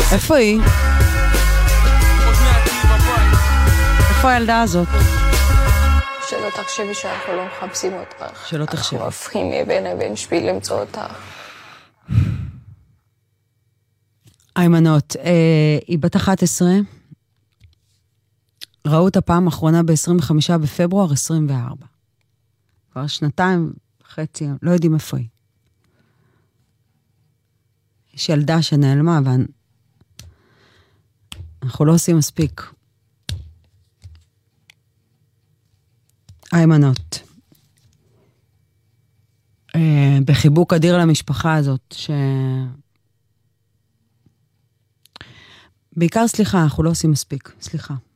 איפה היא? איפה הילדה הזאת? שלא תחשבי שאנחנו לא מחפשים אותך. שלא תחשבי. אנחנו הופכים מאבן אבן שביל למצוא אותך. איימנות, היא בת 11. ראו אותה פעם אחרונה ב-25 בפברואר 24. כבר 2.5, לא יודעים איפה היא. יש ילדה שנעלמה, אנחנו לא עושים מספיק. איימנות. בחיבוק אדיר למשפחה הזאת, בעיקר סליחה, אנחנו לא עושים מספיק. סליחה.